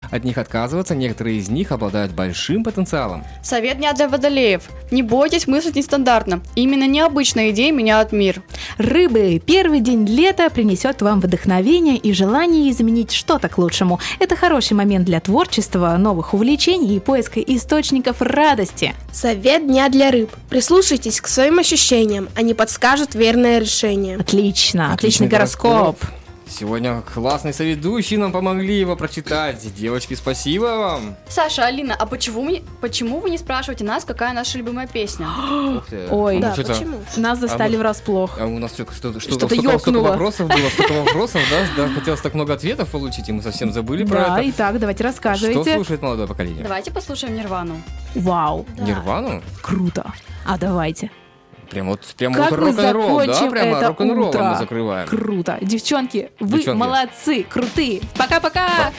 от них отказываться, некоторые из них обладают большим потенциалом. Совет дня для водолеев. Не бойтесь мыслить нестандартно. Именно необычные идеи меняют мир. Рыбы, первый день лета принесет вам вдохновение и желание изменить что-то к лучшему. Это хороший момент для творчества, новых увлечений и поиска источников радости. Совет дня для рыб. Прислушайтесь к своим ощущениям, они подскажут верное решение. Отлично, отличный гороскоп. Сегодня классные соведущие нам помогли его прочитать. Девочки, спасибо вам. Саша, Алина, а почему вы не спрашиваете нас, какая наша любимая песня? Ух ты. Ой, Да, Что-то- почему? нас застали врасплох. А у нас что-то Что-то столько ёкнуло. вопросов было, столько вопросов, да, хотелось так много ответов получить, и мы совсем забыли про Да, это. итак, давайте Что рассказывайте. слушает молодое поколение? Давайте послушаем Нирвану. Вау, Нирвану? круто. А давайте. Прям вот Как мы рок-н-ролл, да? закончим Прямо это рок-н-роллом утро? мы закрываем. Круто. Девчонки, вы Девчонки. молодцы, крутые. Пока-пока.